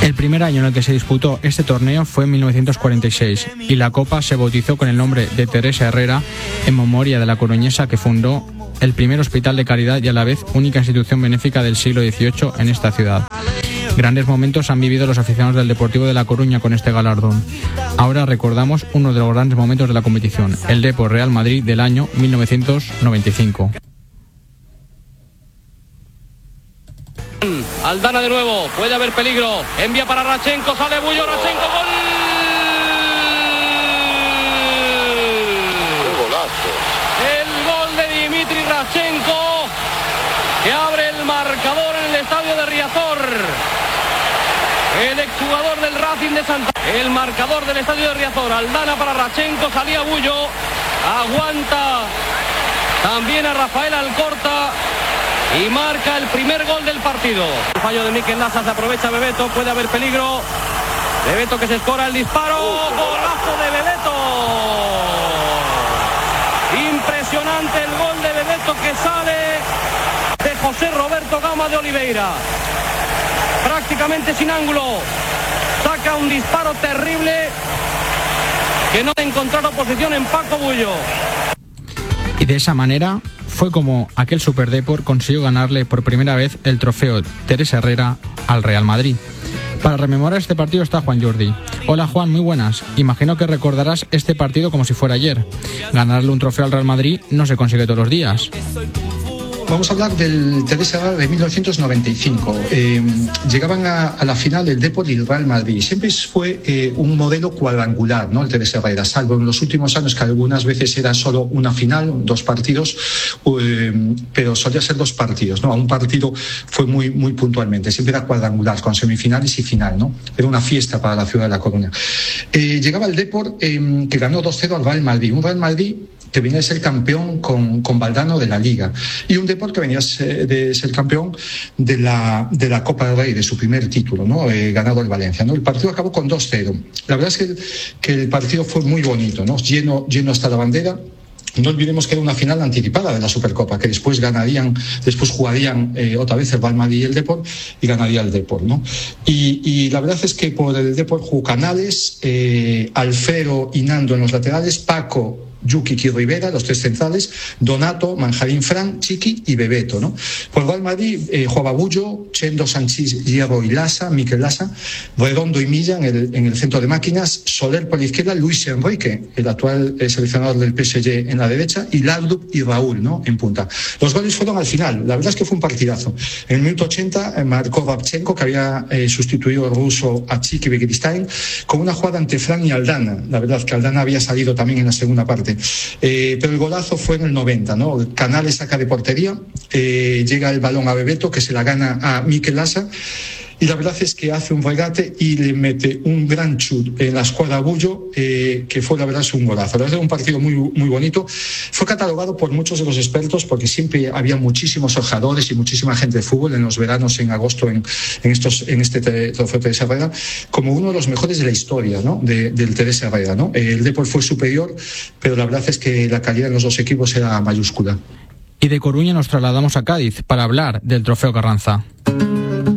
El primer año en el que se disputó este torneo fue en 1946 y la Copa se bautizó con el nombre de Teresa Herrera en memoria de la coruñesa que fundó el primer hospital de caridad y a la vez única institución benéfica del siglo XVIII en esta ciudad. Grandes momentos han vivido los aficionados del Deportivo de La Coruña con este galardón. Ahora recordamos uno de los grandes momentos de la competición, el Depor Real Madrid del año 1995. Aldana de nuevo, puede haber peligro, envía para Radchenko, sale Bullo, Radchenko, gol. ¡Qué golazo! El gol de Dimitri Radchenko, que abre el marcador en el estadio de Riazor. El exjugador del Racing de Santander, el marcador del estadio de Riazor, Aldana para Radchenko, salía Bullo, aguanta también a Rafael Alcorta y marca el primer gol del partido. El fallo de Mikel Lasa, se aprovecha Bebeto, puede haber peligro. Bebeto que se escora el disparo, golazo de Bebeto. Impresionante el gol de Bebeto que sale de José Roberto Gama de Oliveira. Prácticamente sin ángulo, saca un disparo terrible que no ha encontrado oposición en Paco Bullo. Y de esa manera fue como aquel Super Depor consiguió ganarle por primera vez el trofeo Teresa Herrera al Real Madrid. Para rememorar este partido está Juan Jordi. Hola Juan, muy buenas. Imagino que recordarás este partido como si fuera ayer. Ganarle un trofeo al Real Madrid no se consigue todos los días. Vamos a hablar del Teresa Herrera de 1995. Llegaban a la final el Depor y el Real Madrid. Siempre fue un modelo cuadrangular, ¿no? El Teresa Herrera, salvo en los últimos años que algunas veces era solo una final, 2 partidos, pero solía ser 2 partidos, ¿no? Un partido fue muy puntualmente. Siempre era cuadrangular, con semifinales y final, ¿no? Era una fiesta para la ciudad de La Coruña. Llegaba el Depor que ganó 2-0 al Real Madrid. Un Real Madrid que venía de ser campeón con Valdano de la Liga, y un Depor que venía de ser campeón de la Copa del Rey, de su primer título, ¿no? Ganado el Valencia, ¿no? El partido acabó con 2-0. La verdad es que el partido fue muy bonito, ¿no? Lleno hasta la bandera. No olvidemos que era una final anticipada de la Supercopa, que después jugarían otra vez el Real Madrid y el Depor, y ganaría el Depor, ¿no? Y la verdad es que por el Depor jugó Canales, Alfredo y Nando en los laterales, Paco, Yuki y Rivera, los 3 centrales, Donato, Manjarín Fran, Chiqui y Bebeto, ¿no? Por Real Madrid jugaba Bullo, Chendo, Sanchís, Hierro y Lasa, Mikel Lasa, Redondo y Milla en el centro de máquinas, Soler por la izquierda, Luis Enrique, el actual seleccionador del PSG, en la derecha, y Lardub y Raúl, ¿no? En punta. Los goles fueron al final. La verdad es que fue un partidazo. En el minuto 80 marcó Radchenko, que había sustituido el ruso a Chiqui Begiristain, con una jugada ante Fran y Aldana. La verdad es que Aldana había salido también en la segunda parte. Pero el golazo fue en el 90, ¿no? Canales saca de portería, llega el balón a Bebeto, que se la gana a Mikel Lasa, y la verdad es que hace un regate y le mete un gran chut en la escuadra Bullo, que fue la verdad un golazo. La verdad es un partido muy bonito. Fue catalogado por muchos de los expertos, porque siempre había muchísimos ojeadores y muchísima gente de fútbol en los veranos, en agosto, en este trofeo Teresa Herrera, como uno de los mejores de la historia, ¿no? del Teresa Herrera, ¿no? El Depor fue superior, pero la verdad es que la calidad en los 2 equipos era mayúscula. Y de Coruña nos trasladamos a Cádiz para hablar del trofeo Carranza.